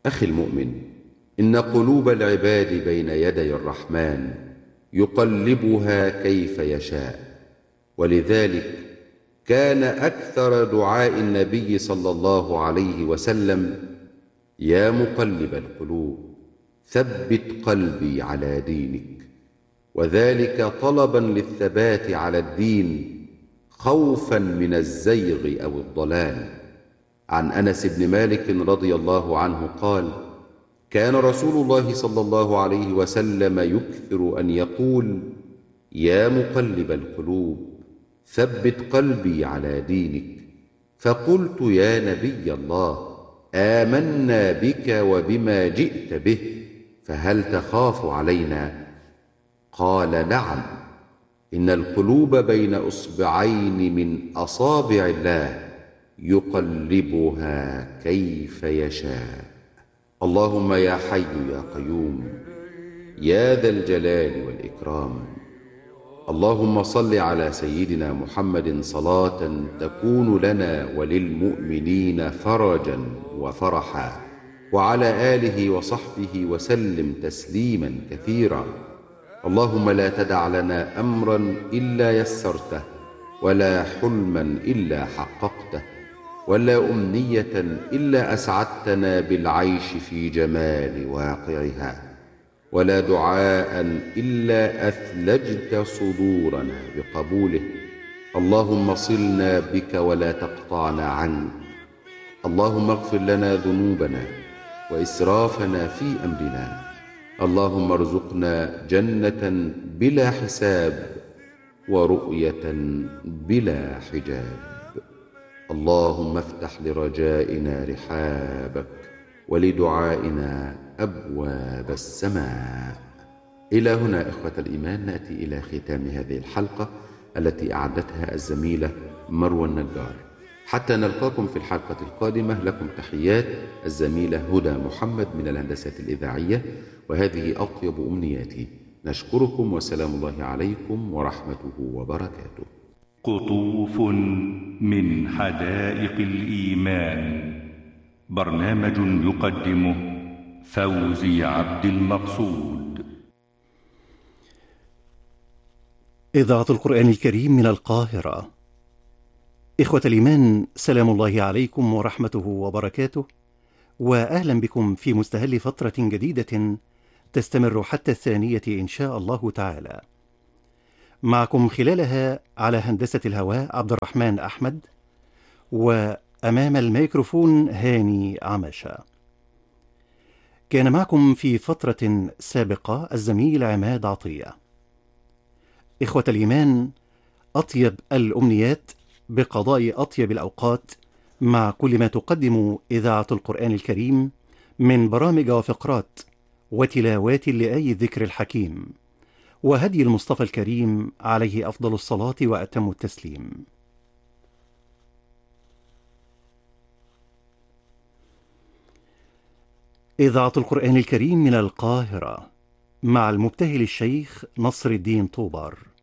أخي المؤمن، إن قلوب العباد بين يدي الرحمن يقلبها كيف يشاء، ولذلك كان أكثر دعاء النبي صلى الله عليه وسلم: يا مقلب القلوب ثبت قلبي على دينك، وذلك طلبا للثبات على الدين خوفا من الزيغ أو الضلال. عن أنس بن مالك رضي الله عنه قال: كان رسول الله صلى الله عليه وسلم يكثر أن يقول: يا مقلب القلوب ثبت قلبي على دينك. فقلت: يا نبي الله، آمنا بك وبما جئت به، فهل تخاف علينا؟ قال: نعم، إن القلوب بين أصبعين من أصابع الله يقلبها كيف يشاء. اللهم يا حي يا قيوم يا ذا الجلال والإكرام، اللهم صل على سيدنا محمد صلاة تكون لنا وللمؤمنين فرجا وفرحا، وعلى آله وصحبه وسلم تسليما كثيرا. اللهم لا تدع لنا أمرا إلا يسرته، ولا حلما إلا حققته، ولا أمنية إلا أسعدتنا بالعيش في جمال واقعها، ولا دعاء إلا أثلجت صدورنا بقبوله. اللهم صلنا بك ولا تقطعنا عنك. اللهم اغفر لنا ذنوبنا وإسرافنا في أمرنا. اللهم ارزقنا جنة بلا حساب ورؤية بلا حجاب. اللهم افتح لرجائنا رحابك ولدعائنا أبواب السماء. إلى هنا إخوة الإيمان نأتي إلى ختام هذه الحلقة التي أعدتها الزميلة مروى النجار. حتى نلقاكم في الحلقة القادمة، لكم تحيات الزميلة هدى محمد من الهندسة الإذاعية، وهذه أطيب أمنياتي. نشكركم وسلام الله عليكم ورحمته وبركاته. قطوف من حدائق الإيمان، برنامج يقدمه فوزي عبد المقصود. إذاعة القرآن الكريم من القاهرة. إخوة الإيمان، سلام الله عليكم ورحمته وبركاته، وأهلا بكم في مستهل فترة جديدة تستمر حتى الثانية إن شاء الله تعالى. معكم خلالها على هندسة الهواء عبد الرحمن أحمد، وأمام الميكروفون هاني عماشة. كان معكم في فترة سابقة الزميل عماد عطية. إخوة الإيمان، أطيب الأمنيات بقضاء أطيب الأوقات مع كل ما تقدم إذاعة القرآن الكريم من برامج وفقرات وتلاوات لآي الذكر الحكيم، وهدي المصطفى الكريم عليه أفضل الصلاة وأتم التسليم. إذاعة القرآن الكريم من القاهرة، مع المبتهل الشيخ نصر الدين طوبار.